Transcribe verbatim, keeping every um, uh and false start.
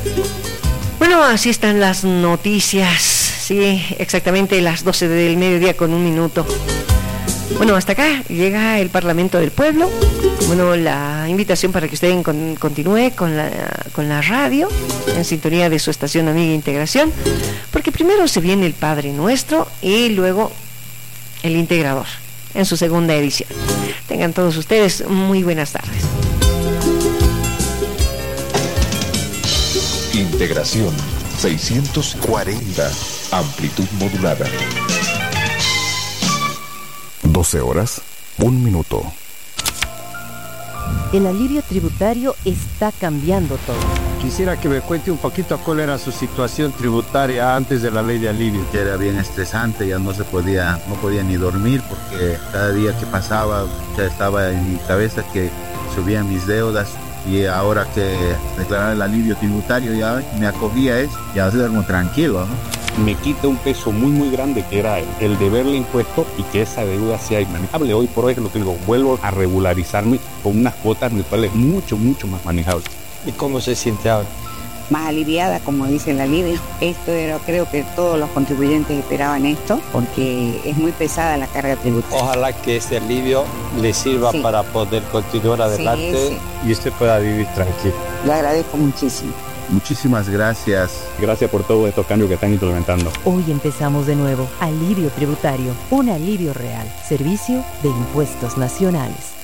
Bueno, así están las noticias. Sí, exactamente las doce del mediodía con un minuto. Bueno, hasta acá llega el Parlamento del Pueblo. Bueno, la invitación para que usted con, continúe con la, con la radio en sintonía de su estación amiga Integración, porque primero se viene el Padre Nuestro y luego el Integrador en su segunda edición. Tengan todos ustedes muy buenas tardes. Integración seiscientos cuarenta, amplitud modulada. doce horas, un minuto. El alivio tributario está cambiando todo. Quisiera que me cuente un poquito cuál era su situación tributaria antes de la ley de alivio. Que era bien estresante, ya no se podía, no podía ni dormir porque cada día que pasaba ya estaba en mi cabeza que subían mis deudas, y ahora que declarar el alivio tributario ya me acogía a eso, ya duermo tranquilo, ¿no? Me quita un peso muy muy grande que era el, el deberle impuesto y que esa deuda sea inmanejable. Hoy por hoy es lo que digo, vuelvo a regularizarme con unas cuotas mensuales mucho mucho más manejables. ¿Y cómo se siente ahora? Más aliviada, como dice el alivio. Esto era, creo que todos los contribuyentes esperaban esto, porque es muy pesada la carga tributaria. Ojalá que este alivio le sirva sí. para poder continuar adelante sí, sí. y usted pueda vivir tranquilo. Le agradezco muchísimo. Muchísimas gracias. Gracias por todos estos cambios que están implementando. Hoy empezamos de nuevo. Alivio tributario, un alivio real. Servicio de Impuestos Nacionales.